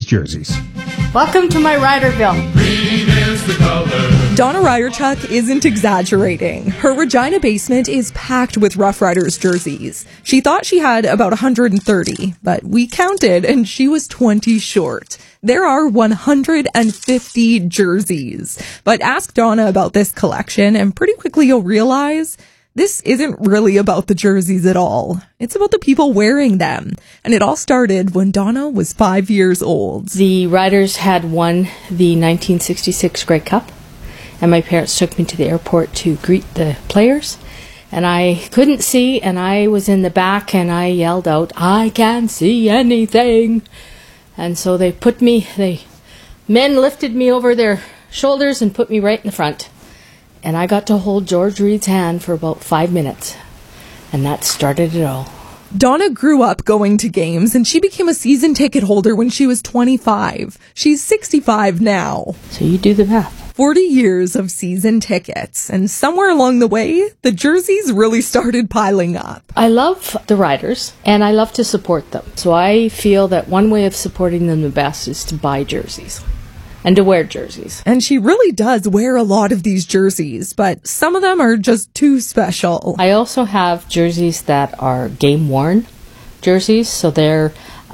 jerseys. Welcome to my Ryderville. Green is the color. Donna Ryderchuk isn't exaggerating. Her Regina basement is packed with Rough Riders jerseys. She thought she had about 130, but we counted and she was 20 short. There are 150 jerseys. But ask Donna about this collection and pretty quickly you'll realize this isn't really about the jerseys at all. It's about the people wearing them. And it all started when Donna was 5 years old. The Riders had won the 1966 Grey Cup, and my parents took me to the airport to greet the players. And I couldn't see, and I was in the back, and I yelled out, "I can't see anything!" And so men lifted me over their shoulders and put me right in the front. And I got to hold George Reed's hand for about 5 minutes. And that started it all. Donna grew up going to games, and she became a season ticket holder when she was 25. She's 65 now. So you do the math. 40 years of season tickets. And somewhere along the way, the jerseys really started piling up. I love the Riders, and I love to support them. So I feel that one way of supporting them the best is to buy jerseys. And to wear jerseys. And she really does wear a lot of these jerseys, but some of them are just too special. I also have jerseys that are game-worn jerseys, so they're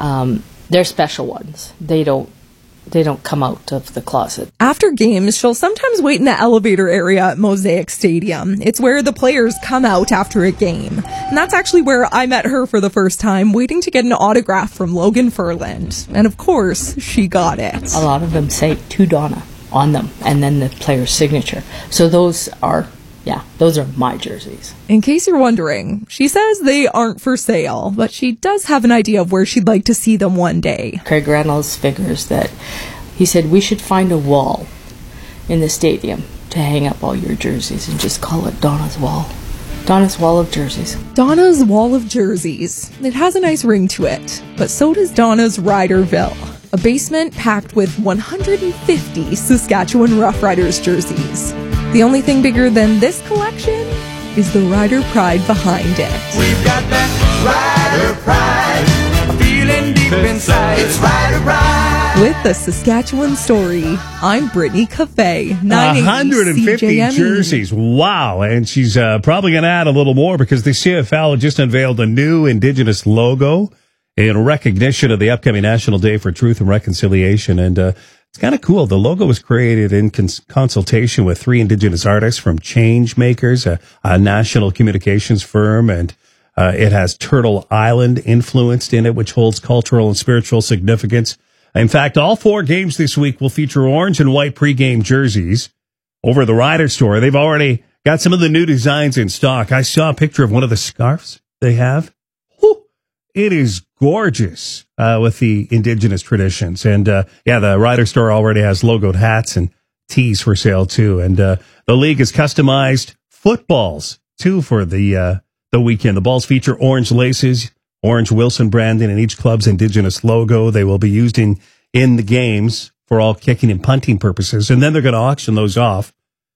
special ones. They don't come out of the closet. After games, she'll sometimes wait in the elevator area at Mosaic Stadium. It's where the players come out after a game. And that's actually where I met her for the first time, waiting to get an autograph from Logan Ferland. And of course, she got it. A lot of them say "to Donna" on them, and then the player's signature. So those are my jerseys. In case you're wondering, she says they aren't for sale, but she does have an idea of where she'd like to see them one day. Craig Reynolds figures that he said we should find a wall in the stadium to hang up all your jerseys and just call it Donna's Wall. Donna's Wall of Jerseys. Donna's Wall of Jerseys. It has a nice ring to it, but so does Donna's Ryderville, a basement packed with 150 Saskatchewan Rough Riders jerseys. The only thing bigger than this collection is the Rider pride behind it. We've got that Rider pride, feeling deep inside. It's Rider pride. With the Saskatchewan story, I'm Brittany Cafe. 150 CJME. jerseys. Wow. And she's probably going to add a little more because the CFL just unveiled a new Indigenous logo in recognition of the upcoming National Day for Truth and Reconciliation. And it's kind of cool. The logo was created in consultation with 3 Indigenous artists from Change Makers, a national communications firm, and it has Turtle Island influenced in it, which holds cultural and spiritual significance. In fact, all 4 games this week will feature orange and white pregame jerseys. Over at the Rider store, they've already got some of the new designs in stock. I saw a picture of one of the scarves they have. It is gorgeous with the Indigenous traditions. And, the Rider store already has logoed hats and tees for sale, too. And the league has customized footballs, too, for the weekend. The balls feature orange laces, orange Wilson branding, and each club's Indigenous logo. They will be used in the games for all kicking and punting purposes. And then they're going to auction those off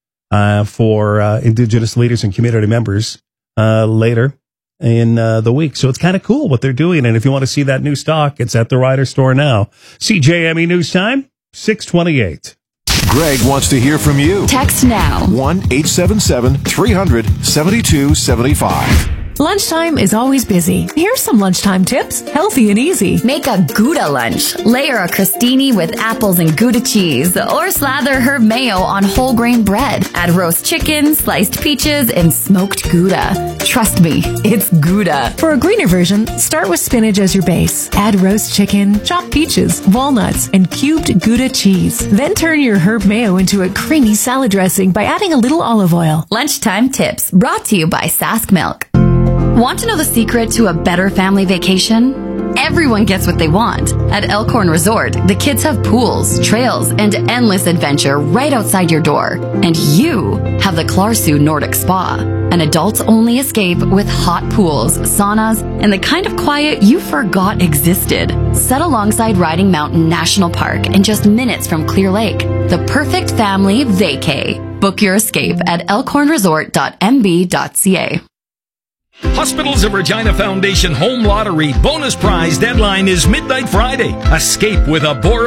for Indigenous leaders and community members later in the week. So it's kind of cool what they're doing. And if you want to see that new stock, it's at the Rider store now. CJME News Time, 6:28. Greg wants to hear from you. Text now. 1-877-300-7275. Lunchtime is always busy. Here's some lunchtime tips. Healthy and easy. Make a Gouda lunch. Layer a crostini with apples and Gouda cheese, or slather herb mayo on whole grain bread. Add roast chicken, sliced peaches, and smoked Gouda. Trust me, it's Gouda. For a greener version, start with spinach as your base. Add roast chicken, chopped peaches, walnuts, and cubed Gouda cheese. Then turn your herb mayo into a creamy salad dressing by adding a little olive oil. Lunchtime tips brought to you by Sask Milk. Want to know the secret to a better family vacation? Everyone gets what they want. At Elkhorn Resort, the kids have pools, trails, and endless adventure right outside your door. And you have the Clarsu Nordic Spa, an adults-only escape with hot pools, saunas, and the kind of quiet you forgot existed. Set alongside Riding Mountain National Park and just minutes from Clear Lake. The perfect family vacay. Book your escape at elkhornresort.mb.ca. Hospitals of Regina Foundation Home Lottery bonus prize deadline is midnight Friday. Escape with a Bora